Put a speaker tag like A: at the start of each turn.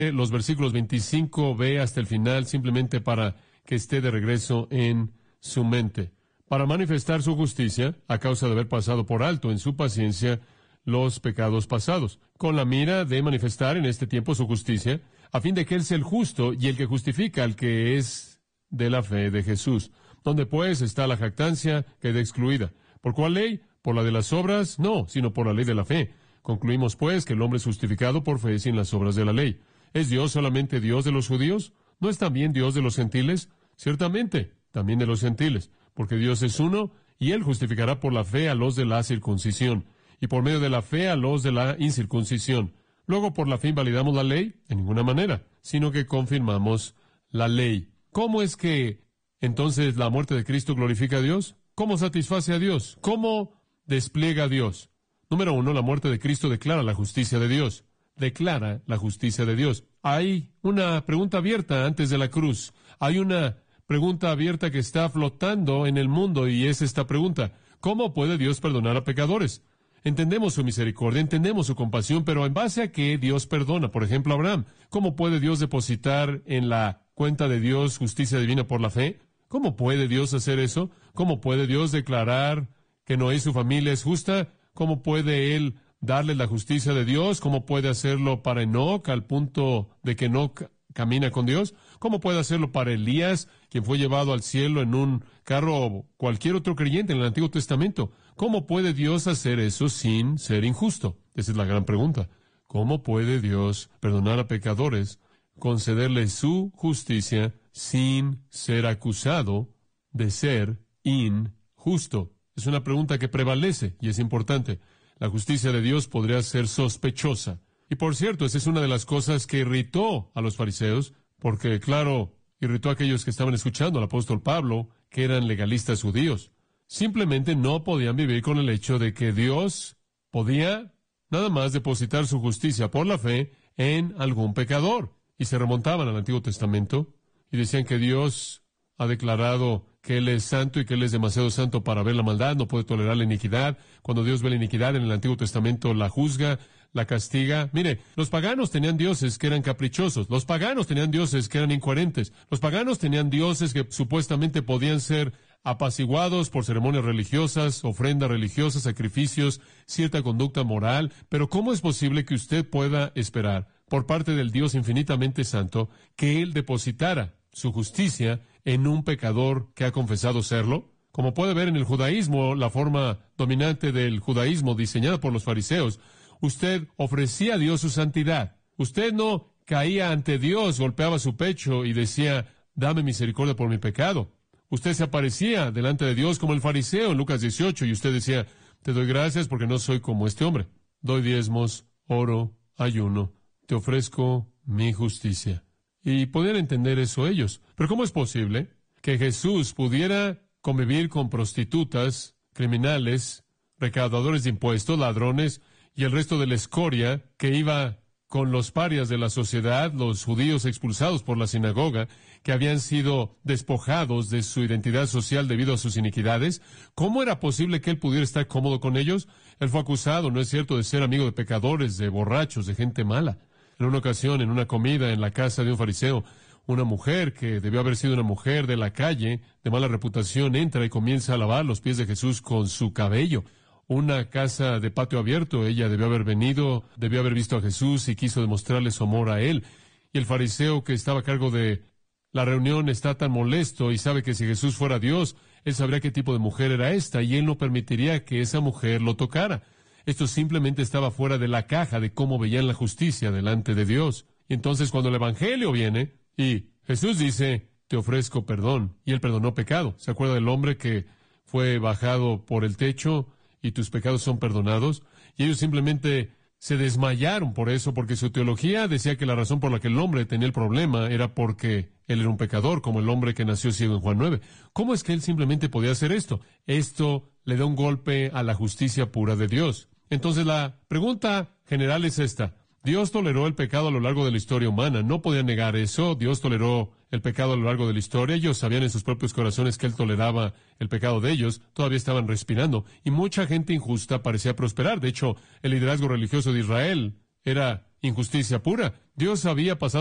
A: los versículos 25b hasta el final, simplemente para que esté de regreso en su mente. Para manifestar su justicia, a causa de haber pasado por alto en su paciencia los pecados pasados, con la mira de manifestar en este tiempo su justicia, a fin de que Él sea el justo y el que justifica al que es de la fe de Jesús. ¿Dónde pues está la jactancia? Queda excluida. ¿Por cuál ley? ¿Por la de las obras? No, sino por la ley de la fe. Concluimos pues que el hombre es justificado por fe sin las obras de la ley. ¿Es Dios solamente Dios de los judíos? ¿No es también Dios de los gentiles? Ciertamente, también de los gentiles, porque Dios es uno, y Él justificará por la fe a los de la circuncisión, y por medio de la fe a los de la incircuncisión. Luego, ¿por la fe invalidamos la ley? En ninguna manera, sino que confirmamos la ley. ¿Cómo es que entonces la muerte de Cristo glorifica a Dios? ¿Cómo satisface a Dios? ¿Cómo despliega a Dios? Número 1, la muerte de Cristo declara la justicia de Dios. Declara la justicia de Dios. Hay una pregunta abierta antes de la cruz. Hay una pregunta abierta que está flotando en el mundo, y es esta pregunta: ¿cómo puede Dios perdonar a pecadores? Entendemos su misericordia, entendemos su compasión, pero ¿en base a qué Dios perdona? Por ejemplo, Abraham. ¿Cómo puede Dios depositar en la cuenta de Dios justicia divina por la fe? ¿Cómo puede Dios hacer eso? ¿Cómo puede Dios declarar que Noé y su familia es justa? ¿Cómo puede Él darles la justicia de Dios? ¿Cómo puede hacerlo para Enoc al punto de que Enoc camina con Dios? ¿Cómo puede hacerlo para Elías, quien fue llevado al cielo en un carro, o cualquier otro creyente en el Antiguo Testamento? ¿Cómo puede Dios hacer eso sin ser injusto? Esa es la gran pregunta. ¿Cómo puede Dios perdonar a pecadores, concederles su justicia sin ser acusado de ser injusto? Es una pregunta que prevalece y es importante. La justicia de Dios podría ser sospechosa. Y por cierto, esa es una de las cosas que irritó a los fariseos, porque, claro, irritó a aquellos que estaban escuchando al apóstol Pablo, que eran legalistas judíos. Simplemente no podían vivir con el hecho de que Dios podía nada más depositar su justicia por la fe en algún pecador. Y se remontaban al Antiguo Testamento y decían que Dios ha declarado que Él es santo y que Él es demasiado santo para ver la maldad, no puede tolerar la iniquidad. Cuando Dios ve la iniquidad en el Antiguo Testamento, la juzga, la castiga. Mire, los paganos tenían dioses que eran caprichosos, los paganos tenían dioses que eran incoherentes, los paganos tenían dioses que supuestamente podían ser apaciguados por ceremonias religiosas, ofrendas religiosas, sacrificios, cierta conducta moral. Pero ¿cómo es posible que usted pueda esperar, por parte del Dios infinitamente santo, que Él depositara su justicia en un pecador que ha confesado serlo? Como puede ver en el judaísmo, la forma dominante del judaísmo diseñada por los fariseos, usted ofrecía a Dios su santidad. Usted no caía ante Dios, golpeaba su pecho y decía: dame misericordia por mi pecado. Usted se aparecía delante de Dios como el fariseo en Lucas 18, y usted decía: te doy gracias porque no soy como este hombre. Doy diezmos, oro, ayuno, te ofrezco mi justicia. Y podían entender eso ellos. Pero ¿cómo es posible que Jesús pudiera convivir con prostitutas, criminales, recaudadores de impuestos, ladrones y el resto de la escoria que iba con los parias de la sociedad, los judíos expulsados por la sinagoga, que habían sido despojados de su identidad social debido a sus iniquidades? ¿Cómo era posible que Él pudiera estar cómodo con ellos? Él fue acusado, ¿no es cierto?, de ser amigo de pecadores, de borrachos, de gente mala. En una ocasión, en una comida en la casa de un fariseo, una mujer que debió haber sido una mujer de la calle, de mala reputación, entra y comienza a lavar los pies de Jesús con su cabello. Una casa de patio abierto, ella debió haber venido, debió haber visto a Jesús y quiso demostrarle su amor a Él. Y el fariseo que estaba a cargo de la reunión está tan molesto y sabe que si Jesús fuera Dios, Él sabría qué tipo de mujer era esta, y Él no permitiría que esa mujer lo tocara. Esto simplemente estaba fuera de la caja de cómo veían la justicia delante de Dios. Y entonces cuando el Evangelio viene y Jesús dice: te ofrezco perdón, y Él perdonó pecado. ¿Se acuerda del hombre que fue bajado por el techo y tus pecados son perdonados? Y ellos simplemente se desmayaron por eso, porque su teología decía que la razón por la que el hombre tenía el problema era porque él era un pecador, como el hombre que nació ciego en Juan 9. ¿Cómo es que él simplemente podía hacer esto? Esto le da un golpe a la justicia pura de Dios. Entonces la pregunta general es esta: Dios toleró el pecado a lo largo de la historia humana. No podían negar eso. Dios toleró el pecado a lo largo de la historia. Ellos sabían en sus propios corazones que Él toleraba el pecado de ellos. Todavía estaban respirando. Y mucha gente injusta parecía prosperar. De hecho, el liderazgo religioso de Israel era injusticia pura. Dios había pasado